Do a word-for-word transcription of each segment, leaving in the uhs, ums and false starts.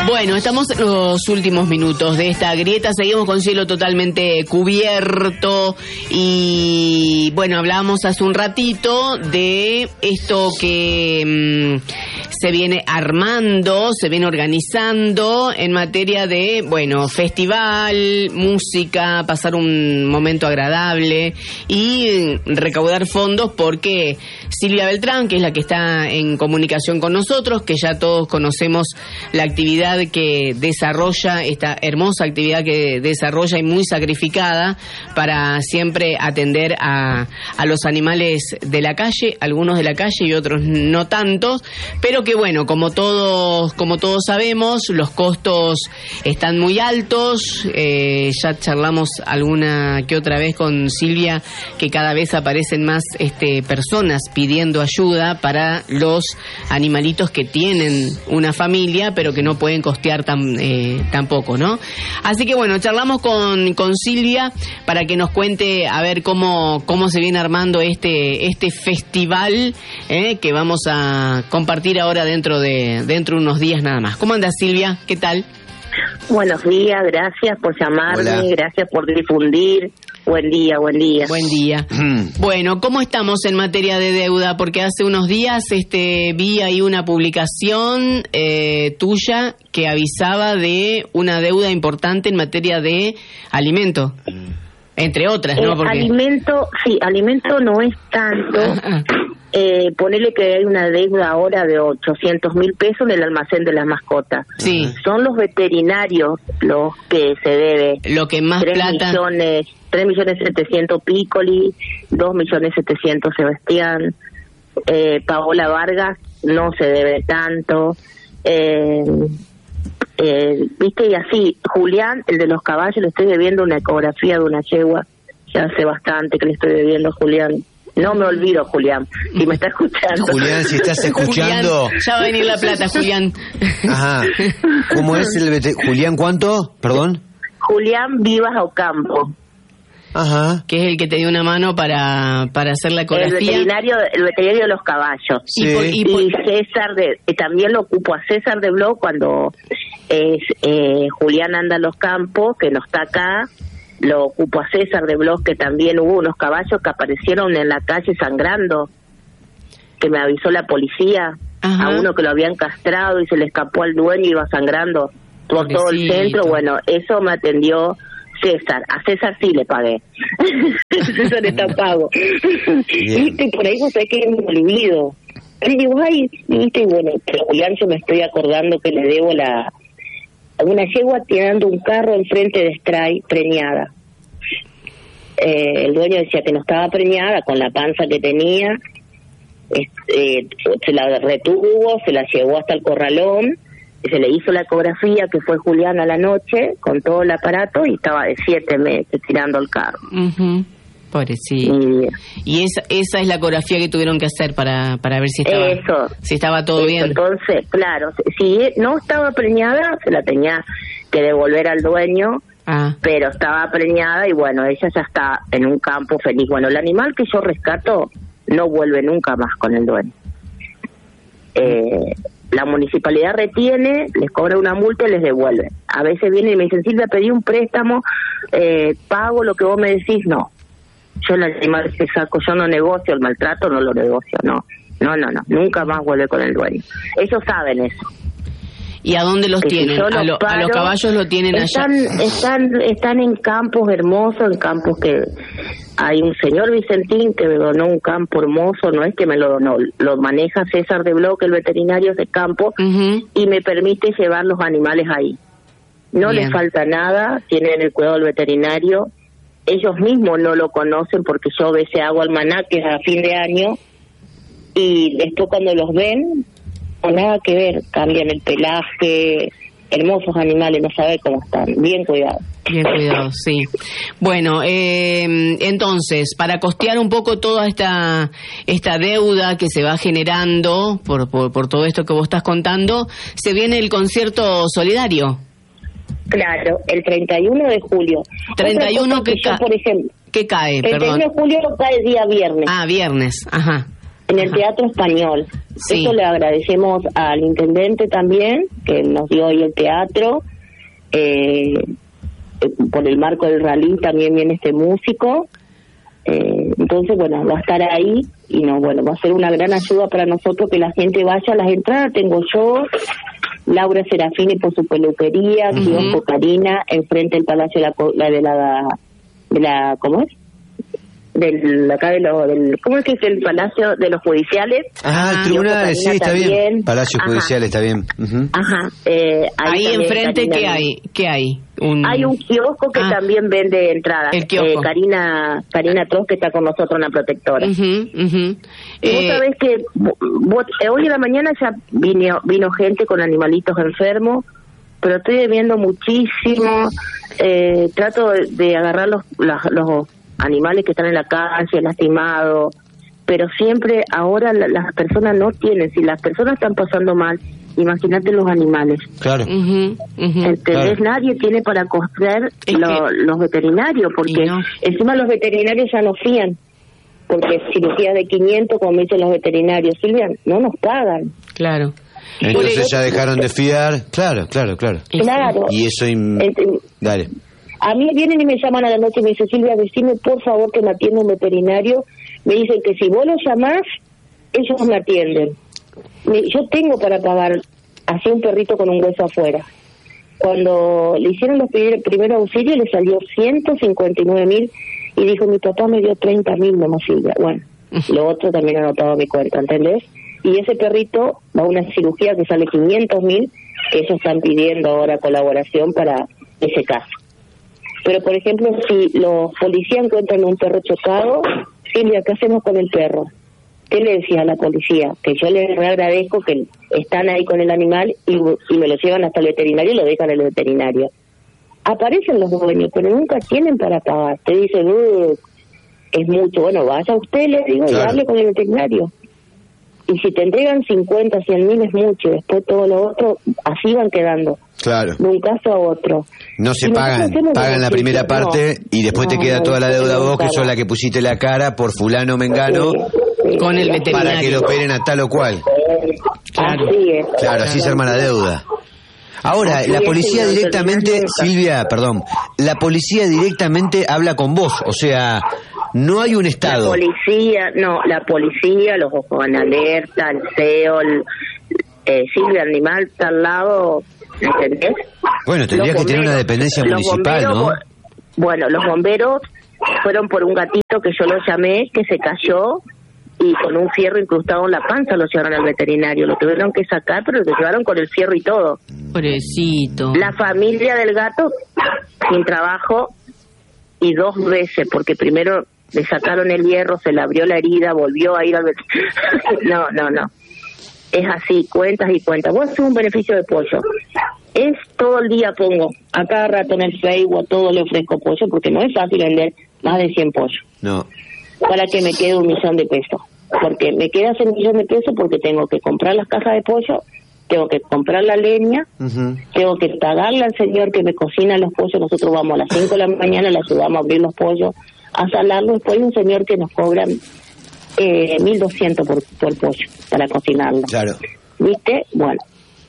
Bueno, estamos en los últimos minutos de esta grieta, seguimos con cielo totalmente cubierto y bueno, hablábamos hace un ratito de esto que mmm, se viene armando, se viene organizando en materia de, bueno, festival, música, pasar un momento agradable y recaudar fondos porque Silvia Beltrán, que es la que está en comunicación con nosotros, que ya todos conocemos la actividad que desarrolla, esta hermosa actividad que desarrolla y muy sacrificada para siempre atender a, a los animales de la calle, algunos de la calle y otros no tantos, pero que bueno, como todos, como todos sabemos, los costos están muy altos, eh, ya charlamos alguna que otra vez con Silvia que cada vez aparecen más este, personas pidiendo ayuda para los animalitos que tienen una familia pero que no pueden costear tan, eh, tampoco, ¿no? Así que bueno, charlamos con, con Silvia para que nos cuente a ver cómo, cómo se viene armando este, este festival eh, que vamos a compartir ahora dentro de, dentro de unos días nada más. ¿Cómo andas, Silvia? ¿Qué tal? Buenos días, gracias por llamarme, Hola. Gracias por difundir. Buen día, buen día. Buen día. Bueno, ¿cómo estamos en materia de deuda? Porque hace unos días este, vi ahí una publicación eh, tuya que avisaba de una deuda importante en materia de alimento, entre otras, ¿no? Eh, Porque... Alimento, sí, alimento no es tanto. Eh, ponele que hay una deuda ahora de ochocientos mil pesos en el almacén de las mascotas. Sí. Son los veterinarios los que se debe. Lo que más tres plata... millones, tres millones setecientos Piccoli, dos millones setecientos Sebastián, eh, Paola Vargas no se debe tanto, eh, eh, viste, y así, Julián, el de los caballos, le estoy debiendo una ecografía de una yegua, ya hace bastante que le estoy debiendo a Julián. No me olvido, Julián, si me está escuchando. Julián, si estás escuchando... Julián, ya va a venir la plata, Julián. Ajá. ¿Cómo es el vete... Julián cuánto? Perdón. Julián Vivas Ocampo. Ajá. Que es el que te dio una mano para, para hacer la ecografía. El veterinario, el veterinario de los caballos. Sí. Y, por, y, por... y César, de, eh, también lo ocupo a César de Blog cuando es, eh, Julián anda a los campos, que no está acá. Lo ocupo a César de Blog, que también hubo unos caballos que aparecieron en la calle sangrando, que me avisó la policía. Ajá. A uno que lo habían castrado y se le escapó al dueño y iba sangrando por Pobrecito. Todo el centro. Bueno, eso me atendió César. A César sí le pagué. César está pago. Viste, por ahí vos sabés que es un olvido. Y digo, ay, viste, bueno, pero Julián, yo me estoy acordando que le debo la... una yegua tirando un carro enfrente de Stray preñada. Eh, el dueño decía que no estaba preñada con la panza que tenía, este, se la retuvo, se la llevó hasta el corralón, se le hizo la ecografía, que fue Julián a la noche, con todo el aparato, y estaba de siete meses tirando el carro. Uh-huh. Pobrecito. Y, y esa, esa es la ecografía que tuvieron que hacer para, para ver si estaba, eso, si estaba todo eso, bien. Entonces, claro, si no estaba preñada, se la tenía que devolver al dueño, ah. pero estaba preñada y bueno, ella ya está en un campo feliz. Bueno, el animal que yo rescato no vuelve nunca más con el dueño. Eh, la municipalidad retiene, les cobra una multa y les devuelve. A veces vienen y me dicen, Silvia, pedí un préstamo, eh, pago lo que vos me decís. No. Yo el animal que saco, yo no negocio el maltrato, no lo negocio, no, no, no, no, nunca más vuelve con el dueño. Ellos saben eso. ¿Y a dónde los que tienen? Si a, lo, paro, a los caballos lo tienen están, allá. Están, están en campos hermosos, en campos que hay un señor Vicentín que me donó un campo hermoso, no es que me lo donó, lo maneja César de Bloque, el veterinario de campo, uh-huh. y me permite llevar los animales ahí. No Bien. Les falta nada, tienen el cuidado del veterinario. Ellos mismos no lo conocen porque yo a veces hago almanaques a fin de año y después cuando los ven, no nada que ver, cambian el pelaje, hermosos animales, no sabe cómo están, bien cuidados. Bien cuidados, sí. Bueno, eh, entonces, para costear un poco toda esta esta deuda que se va generando por, por, por todo esto que vos estás contando, se viene el concierto solidario. Claro, el treinta y uno de julio. treinta y uno que, que yo, ca- por ejemplo, ¿qué cae? treinta y uno Perdón. de julio cae el día viernes. Ah, viernes, ajá. en el Teatro Español. Sí. Eso le agradecemos al intendente también, que nos dio ahí el teatro. Eh, por el marco del rally también viene este músico. Eh, entonces, bueno, va a estar ahí y no, bueno, va a ser una gran ayuda para nosotros que la gente vaya. Las entradas tengo yo, Laura Serafini por su peluquería, Uh-huh. Kiosco Karina, enfrente del Palacio de la, la de la, de la, ¿cómo es? Del, acá de los, del, ¿cómo es que es el Palacio de los Judiciales? Ah, Ah, tribunales, sí, está bien. también. Palacio Ajá. Judicial está bien. Ujú. Ajá. Eh, Ahí también enfrente, Karina- ¿qué hay? ¿Qué hay? Un... Hay un kiosco que Ah. también vende entradas. El kiosco. Eh, Karina Karina Troz, que está con nosotros en la protectora. Ujú, ujú. Y vos Eh, sabés que vo- vos- eh, hoy en la mañana ya vino, vino gente con animalitos enfermos, pero estoy debiendo muchísimo. Eh, trato de, de agarrar los, las- los animales que están en la calle, lastimados, pero siempre ahora la- las personas no tienen. Si las personas están pasando mal, imagínate los animales. Claro. ujú, ujú. ¿Entendés? Claro. Nadie tiene para costear Es lo- que- los veterinarios, porque Y no. encima los veterinarios ya no fían, porque cirugías de quinientos, como dicen los veterinarios, Silvia, no nos pagan. Claro. Entonces ya dejaron de fiar. Claro, claro, claro. Y- Claro. Y eso... im- Ent- Dale. A mí vienen y me llaman a la noche y me dicen, Silvia, decime por favor que me atienda un veterinario. Me dicen que si vos lo llamás, ellos me atienden. Me- Yo tengo para pagar así un perrito con un hueso afuera. Cuando le hicieron los primer- primeros auxilios le salió ciento cincuenta y nueve mil y dijo, mi papá me dio treinta mil nomás, Silvia. Bueno, lo otro también ha anotado a mi cuenta, ¿entendés? Y ese perrito va a una cirugía que sale quinientos mil, que ellos están pidiendo ahora colaboración para ese caso. Pero, por ejemplo, si los policías encuentran un perro chocado, Silvia, ¿qué hacemos con el perro? ¿Qué le decía a la policía? Que yo les agradezco que están ahí con el animal y, y me lo llevan hasta el veterinario y lo dejan en el veterinario. Aparecen los dueños, pero nunca tienen para pagar. Te dicen, uh, es mucho. Bueno, vaya usted, le digo, y Claro. hable con el veterinario. Y si te entregan cincuenta, cien mil es mucho, después todo lo otro, así van quedando, Claro. de un caso a otro. No se Y nosotros pagan, hacemos pagan la primera beneficio, no. parte y después te No, queda no, toda la no, deuda no, vos, que claro. sos la que pusiste la cara por fulano mengano, Sí, sí, Con el sí, veterinario. para que lo operen a tal o cual. Claro. Así es. Claro, así se arma la deuda. Ahora, Así la es, policía señor, directamente, terminando esta. Silvia, perdón, la policía directamente habla con vos, o sea, no hay un La Estado. policía, no, la policía, los ojos en alerta, el C E O, el, eh, Silvia, el animal está al lado, ¿entendés? Bueno, tendría Los que tener una bomberos, dependencia los municipal, bomberos, ¿no? bu- Bueno, los bomberos fueron por un gatito que yo lo llamé, que se cayó y con un fierro incrustado en la panza lo llevaron al veterinario. Lo tuvieron que sacar, pero lo llevaron con el fierro y todo. Pobrecito. La familia del gato sin trabajo y dos veces, porque primero le sacaron el hierro, se le abrió la herida, volvió a ir al veterinario. No, no, no. Es así, cuentas y cuentas. Voy a hacer un beneficio de pollo. Es todo el día pongo, a cada rato en el Facebook, todo le ofrezco pollo, porque no es fácil vender más de cien pollos, No. para que me quede un millón de pesos. Porque me queda ese millón de pesos porque tengo que comprar las cajas de pollo, tengo que comprar la leña, Ujú. tengo que pagarle al señor que me cocina los pollos. Nosotros vamos a las cinco de la mañana, le ayudamos a abrir los pollos, a salarlos. Después hay un señor que nos cobra eh, mil doscientos por, por pollo para cocinarlo. Claro. ¿Viste? Bueno,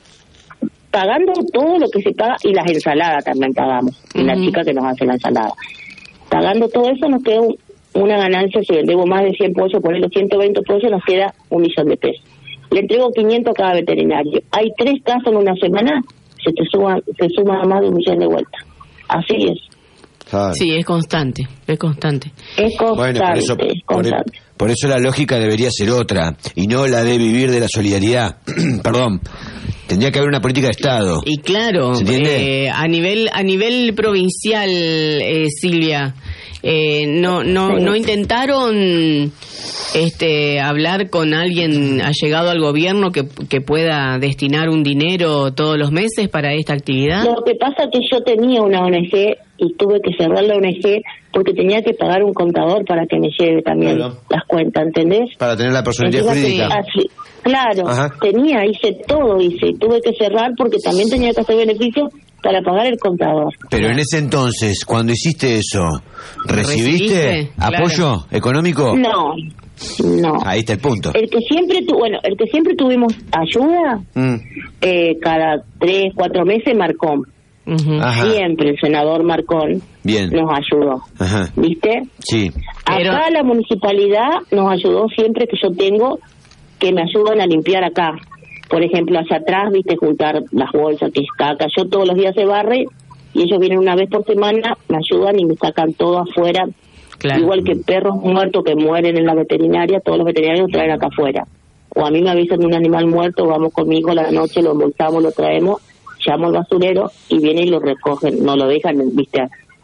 pagando todo lo que se paga, y las ensaladas también pagamos, y la Ujú. chica que nos hace la ensalada. Pagando todo eso nos queda un- una ganancia. Si vendemos más de cien pollos, ponerle ciento veinte pollos, nos queda un millón de pesos. Le entrego quinientos a cada veterinario. Hay tres casos en una semana, se te suma, se suma a más de un millón de vueltas. Así es. Claro. Sí, es constante, es constante. Es constante, Bueno, por eso, es por, constante. por eso la lógica debería ser otra, y no la de vivir de la solidaridad. Perdón, tendría que haber una política de Estado. Y claro, ¿Se entiende? eh, a nivel a nivel provincial, eh, Silvia, eh, no no Sí. no intentaron este hablar con alguien allegado al gobierno que, que pueda destinar un dinero todos los meses para esta actividad. Lo que pasa es que yo tenía una O N G y tuve que cerrar la O N G porque tenía que pagar un contador para que me lleve también Claro. las cuentas, ¿entendés? Para tener la personalidad Encima jurídica. que- así, claro, Ajá. tenía, hice todo, hice, tuve que cerrar porque también tenía que hacer beneficio para pagar el contador. Pero en ese entonces, cuando hiciste eso, ¿recibiste ¿Recibiste? apoyo económico? No, No. Ahí está el punto. El que siempre tu, bueno, el que siempre tuvimos ayuda, mm. eh, cada tres, cuatro meses, Marcón. Uh-huh. Siempre el senador Marcón Bien. nos ayudó. Ajá. ¿Viste? Sí. Acá Pero... la municipalidad nos ayudó siempre que yo tengo que me ayudan a limpiar acá. Por ejemplo, hacia atrás, viste, juntar las bolsas que está acá. Yo todos los días se barre y ellos vienen una vez por semana, me ayudan y me sacan todo afuera. Claro. Igual que perros muertos que mueren en la veterinaria, todos los veterinarios lo traen acá afuera. O a mí me avisan de un animal muerto, vamos conmigo a la noche, lo embolsamos, lo traemos, llamo al basurero y vienen y lo recogen, no lo dejan, viste,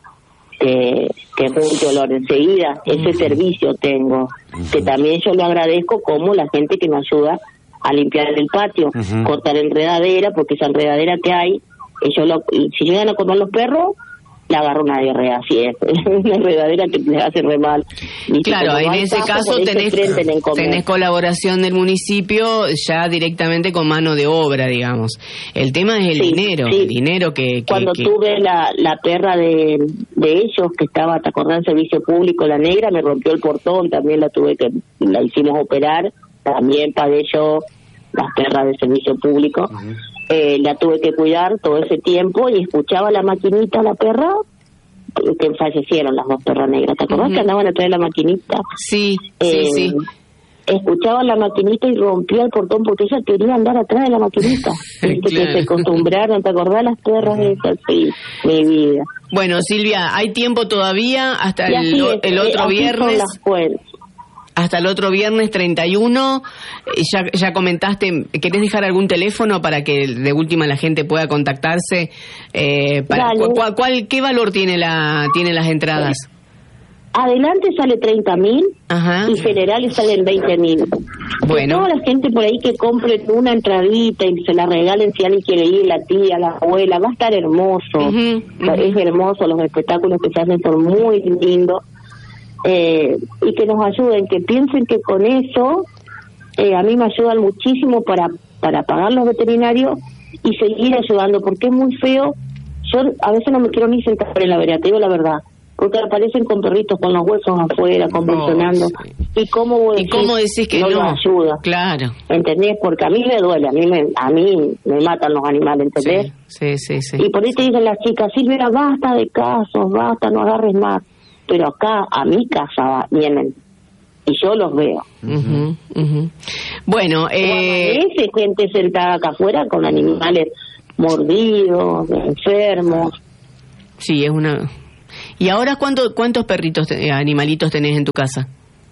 que, que junte olor enseguida. Ese uh-huh. servicio tengo, uh-huh. que también yo lo agradezco, como la gente que me ayuda a limpiar el patio, uh-huh. cortar enredadera, porque esa enredadera que hay, ellos lo, si llegan a comer los perros, le agarra una diarrea, así es, una enredadera que les hace re mal. Y claro, en ese caso tenés, tenés colaboración del municipio ya directamente con mano de obra, digamos. El tema es el sí, dinero, sí. el dinero que... que Cuando que... tuve la, la perra de, de ellos, que estaba, ¿te acordás, en servicio público, la negra, me rompió el portón, también la tuve que, la hicimos operar, también pagué yo las perras de servicio público. Uh-huh. Eh, la tuve que cuidar todo ese tiempo y escuchaba la maquinita, la perra, que fallecieron las dos perras negras. ¿Te acordás uh-huh. que andaban atrás de la maquinita? Sí, eh, sí, sí. Escuchaba la maquinita y rompía el portón porque ella quería andar atrás de la maquinita. Claro. Que se acostumbraron, ¿te acordás las perras uh-huh. esas? Sí, mi vida. Bueno, Silvia, hay tiempo todavía hasta el, es, el otro eh, viernes. Hasta el otro viernes treinta y uno, ya, ya comentaste, ¿querés dejar algún teléfono para que de última la gente pueda contactarse? Eh, para, ¿cuál, cuál, ¿Qué valor tiene la tiene las entradas? Adelante sale treinta mil y generales salen veinte mil. Bueno. Toda la gente por ahí que compre una entradita y se la regalen si alguien quiere ir, la tía, la abuela, va a estar hermoso. Uh-huh, uh-huh. Es hermoso, los espectáculos que se hacen son muy lindos. Eh, y que nos ayuden, que piensen que con eso eh, a mí me ayudan muchísimo para para pagar los veterinarios y seguir ayudando, porque es muy feo. Yo a veces no me quiero ni sentar en la vereda, te digo la verdad, porque aparecen con perritos con los huesos afuera, convulsionando. Oh, sí. ¿Y cómo voy a decir, ¿Y cómo decís que no, no los ayuda? Claro. ¿Entendés? Porque a mí me duele, a mí me, a mí me matan los animales, ¿entendés? Sí, sí, sí. sí. Y por ahí te dicen las chicas, Silvia, basta de casos, basta, no agarres más. Pero acá a mi casa vienen y yo los veo. Uh-huh, uh-huh. Bueno, eh... hay gente sentada acá afuera con animales mordidos, enfermos. Sí, es una... ¿Y ahora cuánto, cuántos perritos, eh, animalitos tenés en tu casa?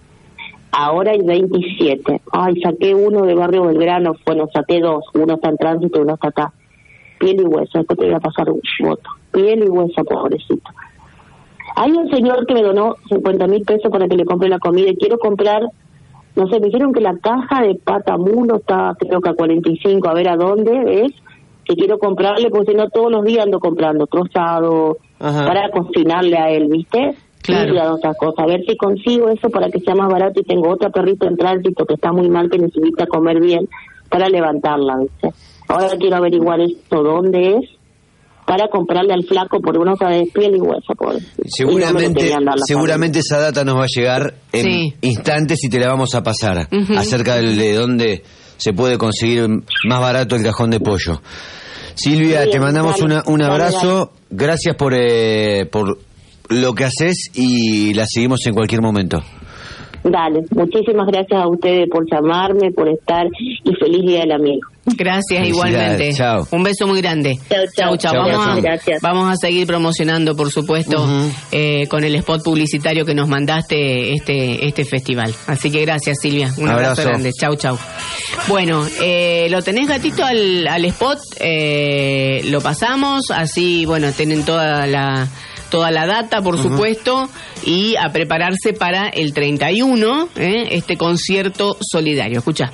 Ahora hay veintisiete. Ay, saqué uno de Barrio Belgrano, bueno, saqué dos. Uno está en tránsito y uno está acá. Piel y hueso, después te voy a pasar un foto. Piel y hueso, pobrecito. Hay un señor que me donó cincuenta mil pesos para que le compre la comida y quiero comprar, no sé, me dijeron que la caja de patamulo está creo que a cuarenta y cinco, a ver a dónde es, que quiero comprarle, porque si no todos los días ando comprando trozado, Ajá. para cocinarle a él, ¿viste? Claro. Y otras cosas, a ver si consigo eso para que sea más barato y tengo otra perrita en tránsito que está muy mal, que necesita comer bien, para levantarla, ¿viste? Ahora quiero averiguar esto, dónde es, para comprarle al flaco por una hoja de piel y hueso. Por, seguramente y no seguramente esa data nos va a llegar en sí. instantes y te la vamos a pasar, uh-huh. acerca de, de dónde se puede conseguir más barato el cajón de pollo. Silvia, sí, te mandamos dale, una, un abrazo, dale. Gracias por, eh, por lo que haces y la seguimos en cualquier momento. Dale, muchísimas gracias a ustedes por llamarme, por estar y feliz Día del Amigo. Gracias, igualmente. Chao. Un beso muy grande. Chao, chao. Chao, chao. Vamos, a, vamos a seguir promocionando, por supuesto, uh-huh. eh, con el spot publicitario que nos mandaste este este festival. Así que gracias, Silvia. Un abrazo, abrazo grande. Chau, chau. Bueno, eh, lo tenés, gatito, al, al spot. Eh, lo pasamos. Así, bueno, tienen toda la... toda la data, por uh-huh. supuesto, y a prepararse para el treinta y uno, ¿eh? este concierto solidario. Escucha.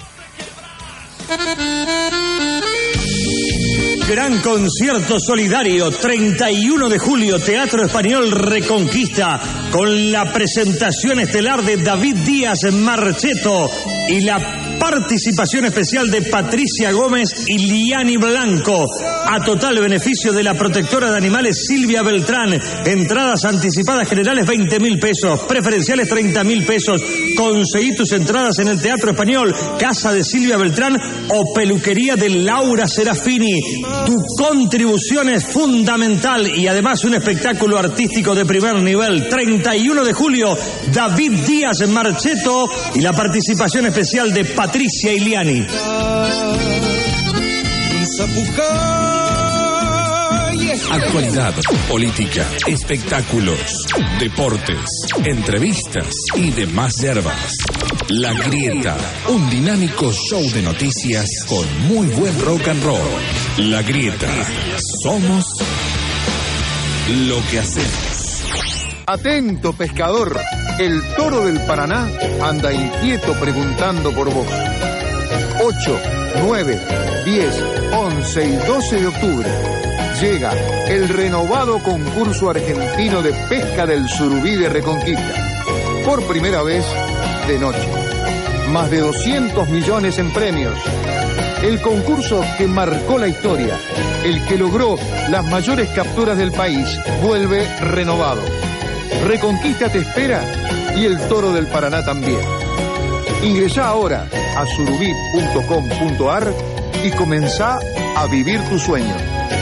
Gran concierto solidario, treinta y uno de julio, Teatro Español Reconquista, con la presentación estelar de David Díaz Marcheto y la participación especial de Patricia Gómez y Liani Blanco. A total beneficio de la protectora de animales Silvia Beltrán. Entradas anticipadas generales veinte mil pesos, preferenciales treinta mil pesos. Conseguí tus entradas en el Teatro Español, Casa de Silvia Beltrán o Peluquería de Laura Serafini. Tu contribución es fundamental y además un espectáculo artístico de primer nivel. treinta y uno de julio, David Díaz Marcheto y la participación especial de Patricia Iliani. Actualidad, política, espectáculos, deportes, entrevistas y demás yerbas. La Grieta, un dinámico show de noticias con muy buen rock and roll. La Grieta, somos lo que hacemos. Atento, pescador, el toro del Paraná anda inquieto preguntando por vos. ocho, nueve, diez, once y doce de octubre llega el renovado concurso argentino de pesca del surubí de Reconquista. Por primera vez, de noche. Más de doscientos millones en premios. El concurso que marcó la historia, el que logró las mayores capturas del país, vuelve renovado. Reconquista te espera y el toro del Paraná también. Ingresá ahora a surubí punto com punto ar y comenzá a vivir tu sueño.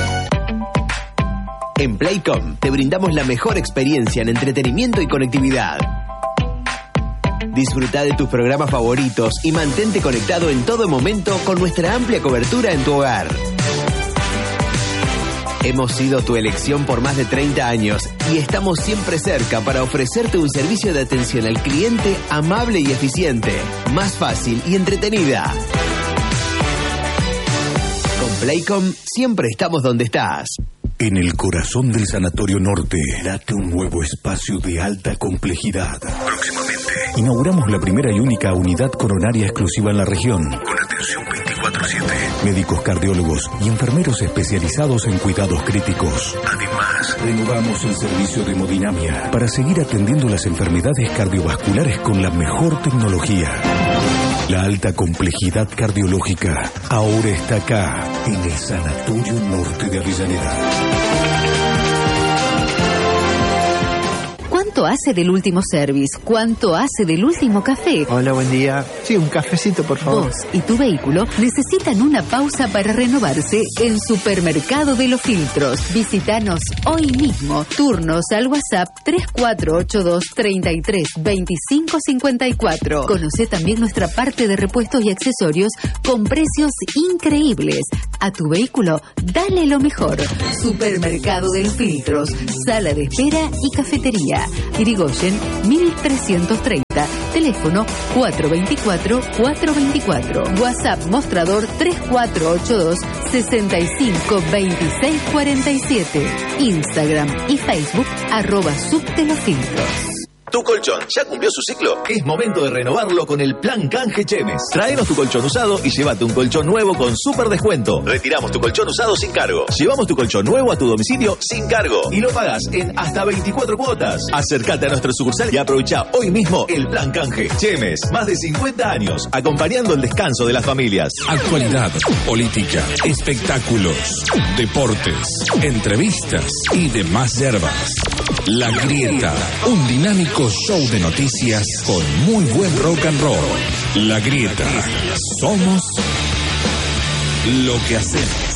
En Playcom te brindamos la mejor experiencia en entretenimiento y conectividad. Disfruta de tus programas favoritos y mantente conectado en todo momento con nuestra amplia cobertura en tu hogar. Hemos sido tu elección por más de treinta años y estamos siempre cerca para ofrecerte un servicio de atención al cliente amable y eficiente, más fácil y entretenida. Con Playcom siempre estamos donde estás. En el corazón del Sanatorio Norte, date un nuevo espacio de alta complejidad. Próximamente, inauguramos la primera y única unidad coronaria exclusiva en la región. Con atención veinticuatro siete. Médicos cardiólogos y enfermeros especializados en cuidados críticos. Además, renovamos el servicio de hemodinamia para seguir atendiendo las enfermedades cardiovasculares con la mejor tecnología. La alta complejidad cardiológica ahora está acá, en el Sanatorio Norte de Avellaneda. ¿Cuánto hace del último service? ¿Cuánto hace del último café? Hola, buen día. Sí, un cafecito, por favor. Vos y tu vehículo necesitan una pausa para renovarse en Supermercado de los Filtros. Visítanos hoy mismo. Turnos al WhatsApp tres cuatro ocho dos, treinta y tres, veinticinco cincuenta y cuatro. Conocé también nuestra parte de repuestos y accesorios con precios increíbles. A tu vehículo, dale lo mejor. Supermercado de los Filtros. Sala de espera y cafetería. Irigoyen mil trescientos treinta, teléfono cuatro dos cuatro, cuatro dos cuatro, WhatsApp mostrador tres cuatro ocho dos, sesenta y cinco, veintiséis cuarenta y siete, Instagram y Facebook arroba subtelofiltros. Tu colchón ya cumplió su ciclo. Es momento de renovarlo con el Plan Canje Chemes. Traenos tu colchón usado y llévate un colchón nuevo con súper descuento. Retiramos tu colchón usado sin cargo. Llevamos tu colchón nuevo a tu domicilio sin cargo. Y lo pagas en hasta veinticuatro cuotas. Acércate a nuestra sucursal y aprovecha hoy mismo el Plan Canje Chemes. Más de cincuenta años acompañando el descanso de las familias. Actualidad, política, espectáculos, deportes, entrevistas y demás yerbas. La Grieta, un dinámico show de noticias con muy buen rock and roll. La Grieta, somos lo que hacemos.